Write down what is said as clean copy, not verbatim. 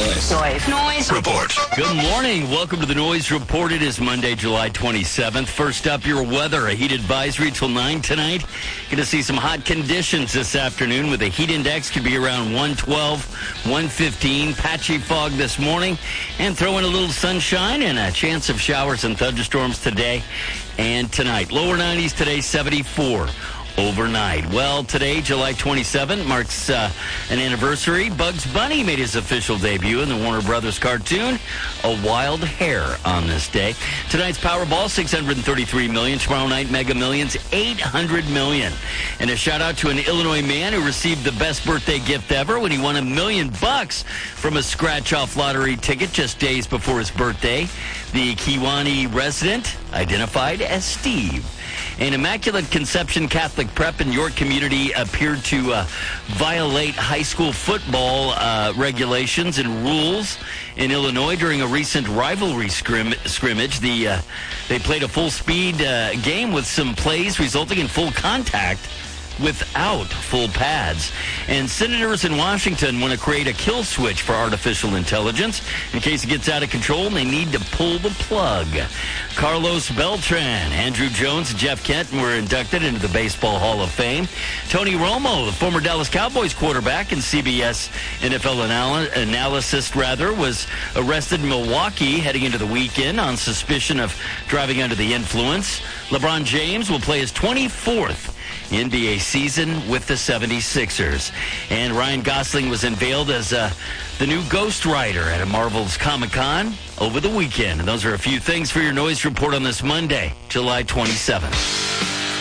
Noise Report. Good morning. Welcome to the Noise Report. It is Monday, July 27th. First up, your weather. A heat advisory till 9 tonight. Going to see some hot conditions this afternoon with a heat index could be around 112, 115. Patchy fog this morning and throw in a little sunshine and a chance of showers and thunderstorms today and tonight. Lower 90s today, 74. Overnight. Well, today, July 27th, marks an anniversary. Bugs Bunny made his official debut in the Warner Brothers cartoon, A Wild Hare, on this day. Tonight's Powerball, $633 million. Tomorrow night, Mega Millions, $800 million. And a shout-out to an Illinois man who received the best birthday gift ever when he won $1 million from a scratch-off lottery ticket just days before his birthday. The Kewanee resident, identified as Steve. An Immaculate Conception Catholic Prep in your community appeared to violate high school football regulations and rules in Illinois during a recent rivalry scrimmage. They played a full-speed game with some plays resulting in full contact without full pads. And senators in Washington want to create a kill switch for artificial intelligence in case it gets out of control and they need to pull the plug. Carlos Beltran, Andrew Jones, and Jeff Kent were inducted into the Baseball Hall of Fame. Tony Romo, the former Dallas Cowboys quarterback and CBS NFL analyst, was arrested in Milwaukee heading into the weekend on suspicion of driving under the influence. LeBron James will play his 24th NBA season with the 76ers. And Ryan Gosling was unveiled as the new Ghost Rider at a Marvel's Comic-Con over the weekend. And those are a few things for your Noise Report on this Monday, July 27th.